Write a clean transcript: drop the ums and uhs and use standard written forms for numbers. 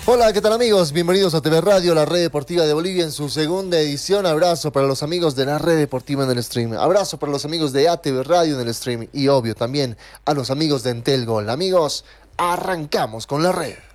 Hola, ¿qué tal amigos? Bienvenidos a TV Radio, la red deportiva de Bolivia en su segunda edición. Abrazo para los amigos de la red deportiva en el stream. Abrazo para los amigos de ATV Radio en el stream. Y obvio también a los amigos de Entel Gol. Amigos, arrancamos con la red.